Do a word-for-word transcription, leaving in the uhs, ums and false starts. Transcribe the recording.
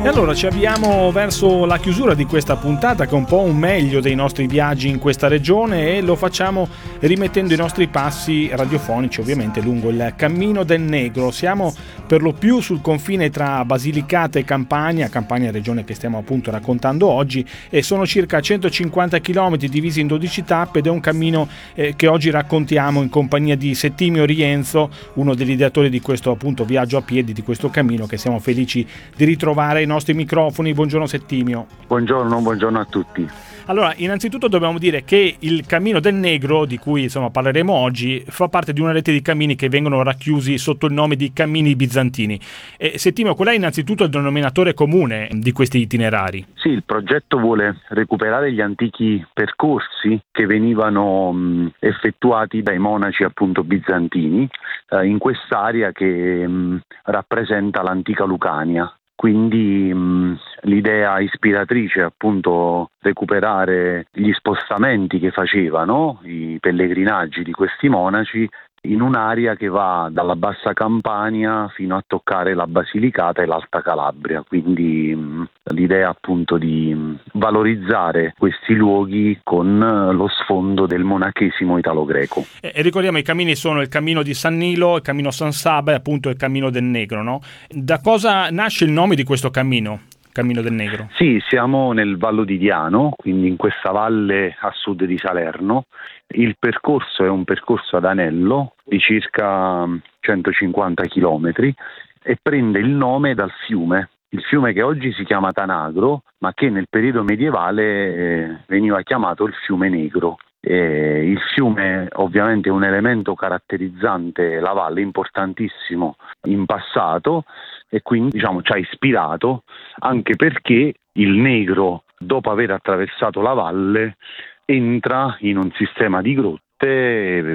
E allora ci avviamo verso la chiusura di questa puntata, che è un po' un meglio dei nostri viaggi in questa regione, e lo facciamo rimettendo i nostri passi radiofonici ovviamente lungo il Cammino del Negro. Siamo per lo più sul confine tra Basilicata e Campania, Campania regione che stiamo appunto raccontando oggi, e sono circa centocinquanta chilometri divisi in dodici tappe, ed è un cammino eh, che oggi raccontiamo in compagnia di Settimio Rienzo, uno degli ideatori di questo appunto viaggio a piedi, di questo cammino, che siamo felici di ritrovare ai nostri microfoni. Buongiorno Settimio. Buongiorno, buongiorno a tutti. Allora, innanzitutto dobbiamo dire che il Cammino del Negro, di cui insomma parleremo oggi, fa parte di una rete di cammini che vengono racchiusi sotto il nome di Cammini Bizantini. E Settimio, qual è innanzitutto il denominatore comune di questi itinerari? Sì, il progetto vuole recuperare gli antichi percorsi che venivano mh, effettuati dai monaci appunto bizantini eh, in quest'area che mh, rappresenta l'antica Lucania. Quindi mh, l'idea ispiratrice è appunto recuperare gli spostamenti che facevano, i pellegrinaggi di questi monaci, in un'area che va dalla Bassa Campania fino a toccare la Basilicata e l'Alta Calabria. Quindi mh, l'idea appunto di mh, valorizzare questi luoghi con uh, lo sfondo del monachesimo italo-greco. E, e ricordiamo, i cammini sono il Cammino di San Nilo, il Cammino San Saba e appunto il Cammino del Negro, no? Da cosa nasce il nome di questo cammino? Cammino del Negro. Sì, siamo nel Vallo di Diano, quindi in questa valle a sud di Salerno. Il percorso è un percorso ad anello di circa centocinquanta chilometri e prende il nome dal fiume. Il fiume che oggi si chiama Tanagro, ma che nel periodo medievale eh, veniva chiamato il fiume Negro. Eh, il fiume ovviamente è un elemento caratterizzante la valle, importantissimo in passato, e quindi diciamo ci ha ispirato, anche perché il Negro, dopo aver attraversato la valle, entra in un sistema di grotte